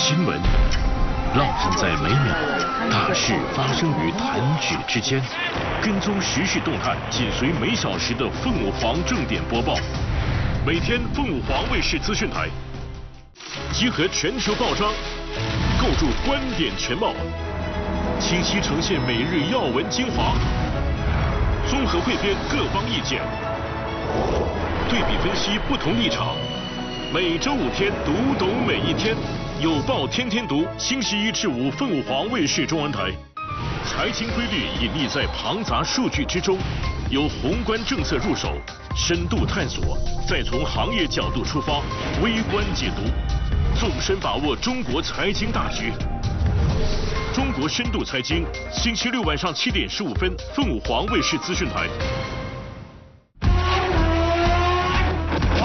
新闻浪漫在每秒，大事发生于弹指之间。跟踪时事动态，紧随每小时的凤舞凰正点播报。每天凤舞凰卫视资讯台集合全球报章，构筑观点全貌，清晰呈现每日要闻精华，综合汇编各方意见，对比分析不同立场。每周5天，读懂每一天，有报天天读。星期1至5，凤舞凰卫视中文台。财经规律隐匿在庞杂数据之中，由宏观政策入手，深度探索，再从行业角度出发，微观解读，纵深把握中国财经大局。中国深度财经，星期6晚上7点15分，凤舞凰卫视资讯台。